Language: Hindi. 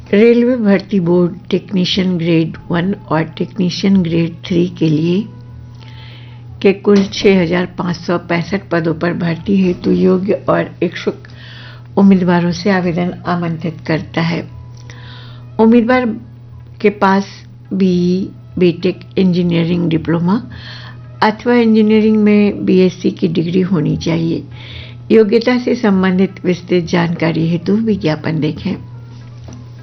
रेलवे भर्ती बोर्ड टेक्नीशियन ग्रेड 1 और टेक्नीशियन ग्रेड 3 के लिए के कुल 6,565 पदों पर भर्ती हेतु योग्य और इच्छुक उम्मीदवारों से आवेदन आमंत्रित करता है। उम्मीदवार के पास बीई, बीटेक, इंजीनियरिंग डिप्लोमा अथवा इंजीनियरिंग में बीएससी की डिग्री होनी चाहिए। योग्यता से संबंधित विस्तृत जानकारी हेतु विज्ञापन देखें।